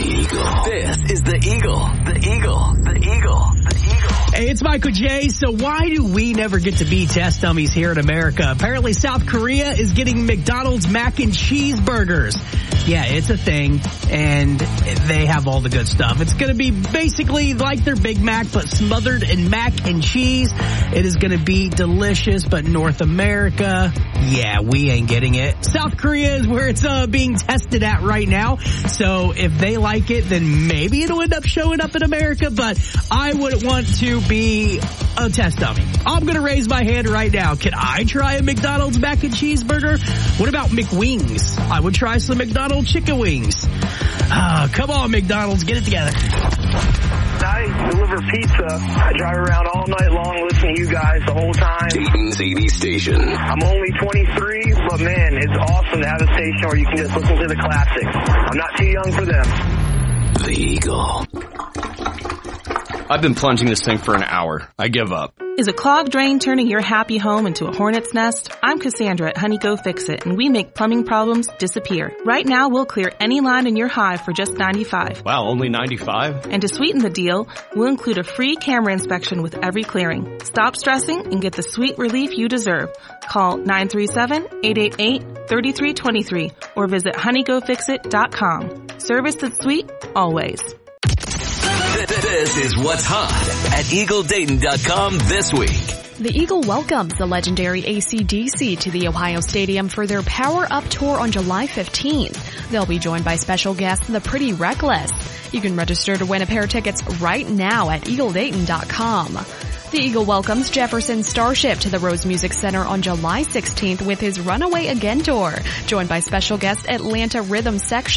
Eagle. This is the Eagle. The Eagle. The Eagle. The Eagle. Hey, it's Michael J. So why do we never get to be test dummies here in America? Apparently South Korea is getting McDonald's mac and cheese burgers. Yeah, it's a thing, and they have all the good stuff. It's going to be basically like their Big Mac, but smothered in mac and cheese. It is going to be delicious, but North America, yeah, we ain't getting it. South Korea is where it's being tested at right now. So if they like it, then maybe it'll end up showing up in America, but I wouldn't want to be a test dummy. I'm going to raise my hand right now. Can I try a McDonald's mac and cheese burger? What about McWings? I would try some McDonald's chicken wings. Come on, McDonald's, get it together. I deliver pizza. I drive around all night long listening to you guys the whole time. Dayton's 80 station. I'm only 23, but man, it's awesome to have a station where you can just listen to the classics. I'm not too young for them. The Eagle. I've been plunging this thing for an hour. I give up. Is a clogged drain turning your happy home into a hornet's nest? I'm Cassandra at Honey Go Fix It, and we make plumbing problems disappear. Right now, we'll clear any line in your hive for just $95. Wow, only $95? And to sweeten the deal, we'll include a free camera inspection with every clearing. Stop stressing and get the sweet relief you deserve. Call 937-888-3323 or visit honeygofixit.com. Service that's sweet, always. This is what's hot at EagleDayton.com this week. The Eagle welcomes the legendary AC/DC to the Ohio Stadium for their Power Up Tour on July 15th. They'll be joined by special guest The Pretty Reckless. You can register to win a pair of tickets right now at EagleDayton.com. The Eagle welcomes Jefferson Starship to the Rose Music Center on July 16th with his Runaway Again tour, joined by special guest Atlanta Rhythm Section.